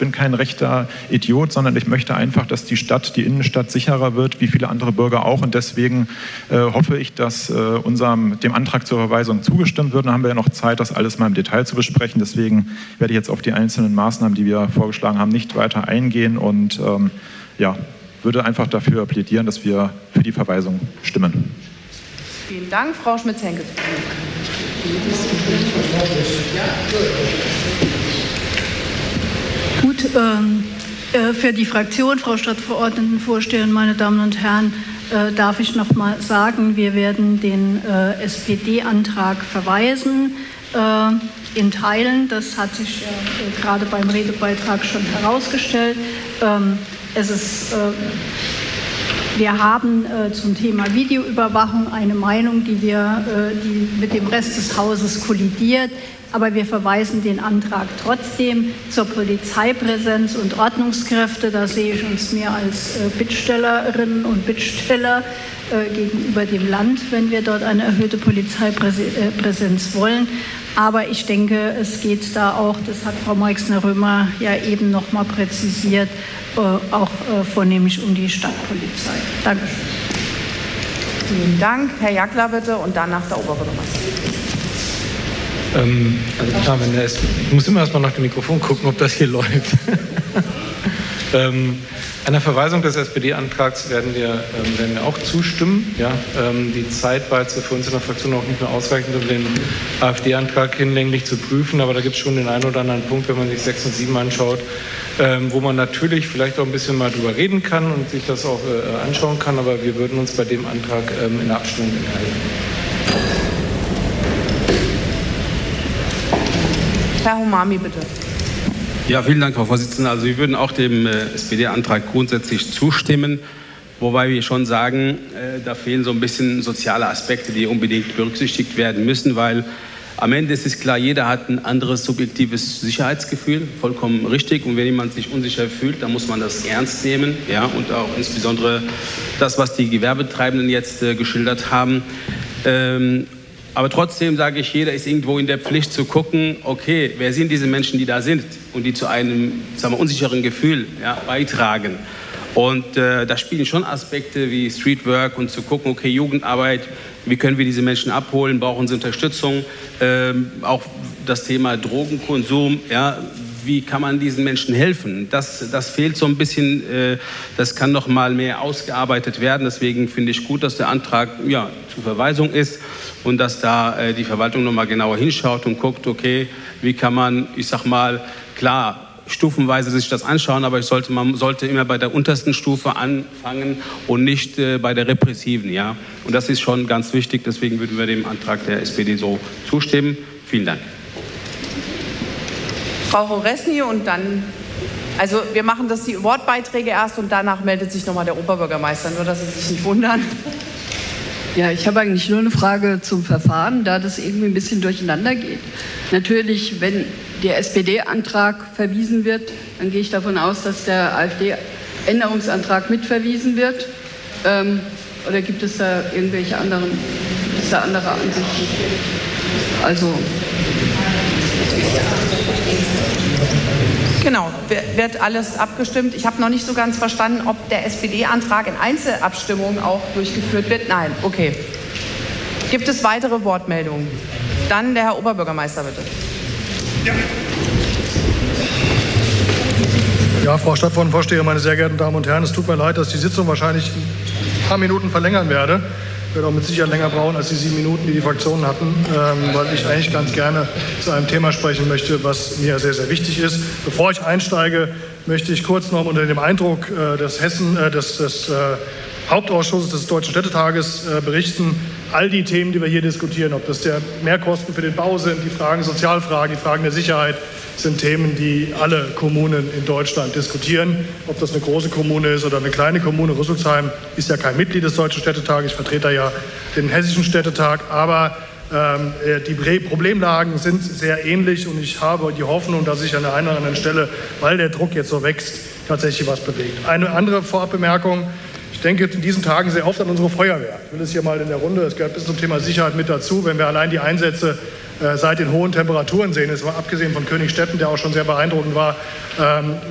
bin kein rechter Idiot, sondern ich möchte einfach, dass die Innenstadt sicherer wird, wie viele andere Bürger auch. Und deswegen hoffe ich, dass dem Antrag zur Verweisung zugestimmt wird. Dann haben wir ja noch Zeit, das alles mal im Detail zu besprechen. Deswegen werde ich jetzt auf die einzelnen Maßnahmen, die wir vorgeschlagen haben, nicht weiter eingehen und würde einfach dafür plädieren, dass wir für die Verweisung stimmen. Vielen Dank. Frau Schmitz-Henke. Gut, für die Fraktion, Frau Stadtverordnetenvorsteherin, meine Damen und Herren, darf ich noch mal sagen, wir werden den SPD-Antrag verweisen in Teilen. Das hat sich gerade beim Redebeitrag schon herausgestellt. Wir haben zum Thema Videoüberwachung eine Meinung, die mit dem Rest des Hauses kollidiert. Aber wir verweisen den Antrag trotzdem zur Polizeipräsenz und Ordnungskräfte. Da sehe ich uns mehr als Bittstellerinnen und Bittsteller gegenüber dem Land, wenn wir dort eine erhöhte Polizeipräsenz wollen. Aber ich denke, es geht da auch, das hat Frau Meixner-Römer ja eben noch mal präzisiert, auch vornehmlich um die Stadtpolizei. Dankeschön. Vielen Dank. Herr Jackler bitte und danach der Oberbürgermeister. Also klar, ich muss immer erst mal nach dem Mikrofon gucken, ob das hier läuft. Einer Verweisung des SPD-Antrags werden wir auch zustimmen. Ja, die Zeit war jetzt für uns in der Fraktion auch nicht mehr ausreichend, um den AfD-Antrag hinlänglich zu prüfen. Aber da gibt es schon den einen oder anderen Punkt, wenn man sich 6 und 7 anschaut, wo man natürlich vielleicht auch ein bisschen mal drüber reden kann und sich das auch anschauen kann. Aber wir würden uns bei dem Antrag in der Abstimmung enthalten. Herr Homami, bitte. Ja, vielen Dank, Frau Vorsitzende. Also wir würden auch dem SPD-Antrag grundsätzlich zustimmen, wobei wir schon sagen, da fehlen so ein bisschen soziale Aspekte, die unbedingt berücksichtigt werden müssen, weil am Ende ist es klar, jeder hat ein anderes subjektives Sicherheitsgefühl, vollkommen richtig. Und wenn jemand sich unsicher fühlt, dann muss man das ernst nehmen. Ja, und auch insbesondere das, was die Gewerbetreibenden jetzt geschildert haben. Aber trotzdem sage ich, jeder ist irgendwo in der Pflicht zu gucken, okay, wer sind diese Menschen, die da sind und die zu einem, sagen wir, unsicheren Gefühl beitragen. Und da spielen schon Aspekte wie Streetwork und zu gucken, okay, Jugendarbeit, wie können wir diese Menschen abholen, brauchen sie Unterstützung, auch das Thema Drogenkonsum, ja, wie kann man diesen Menschen helfen? Das fehlt so ein bisschen, das kann noch mal mehr ausgearbeitet werden. Deswegen finde ich gut, dass der Antrag zur Verweisung ist und dass da die Verwaltung noch mal genauer hinschaut und guckt, okay, wie kann man, ich sag mal, klar, stufenweise sich das anschauen, aber man sollte immer bei der untersten Stufe anfangen und nicht bei der repressiven. Ja? Und das ist schon ganz wichtig, deswegen würden wir dem Antrag der SPD so zustimmen. Vielen Dank. Frau Horresny und dann, also wir machen das die Wortbeiträge erst und danach meldet sich nochmal der Oberbürgermeister, nur dass Sie sich nicht wundern. Ja, ich habe eigentlich nur eine Frage zum Verfahren, da das irgendwie ein bisschen durcheinander geht. Natürlich, wenn der SPD-Antrag verwiesen wird, dann gehe ich davon aus, dass der AfD-Änderungsantrag mitverwiesen wird. Oder gibt es da irgendwelche andere Ansichten? Also Genau, wird alles abgestimmt. Ich habe noch nicht so ganz verstanden, ob der SPD-Antrag in Einzelabstimmungen auch durchgeführt wird. Nein, okay. Gibt es weitere Wortmeldungen? Dann der Herr Oberbürgermeister, bitte. Ja, Frau Stadtverordnetenvorsteherin, meine sehr geehrten Damen und Herren, es tut mir leid, dass ich die Sitzung wahrscheinlich ein paar Minuten verlängern werde. Ich werde auch mit Sicherheit länger brauchen als die 7 Minuten, die die Fraktionen hatten, weil ich eigentlich ganz gerne zu einem Thema sprechen möchte, was mir sehr, sehr wichtig ist. Bevor ich einsteige, möchte ich kurz noch unter dem Eindruck des Hauptausschusses des Deutschen Städtetages berichten. All die Themen, die wir hier diskutieren, ob das der Mehrkosten für den Bau sind, die Fragen Sozialfragen, die Fragen der Sicherheit, sind Themen, die alle Kommunen in Deutschland diskutieren. Ob das eine große Kommune ist oder eine kleine Kommune. Rüsselsheim ist ja kein Mitglied des Deutschen Städtetages. Ich vertrete ja den Hessischen Städtetag. Aber die Problemlagen sind sehr ähnlich und ich habe die Hoffnung, dass sich an der einen oder anderen Stelle, weil der Druck jetzt so wächst, tatsächlich was bewegt. Eine andere Vorabbemerkung. Ich denke in diesen Tagen sehr oft an unsere Feuerwehr. Ich will es hier mal in der Runde, es gehört bis zum Thema Sicherheit mit dazu, wenn wir allein die Einsätze seit den hohen Temperaturen sehen. Es war abgesehen von Königstetten, der auch schon sehr beeindruckend war,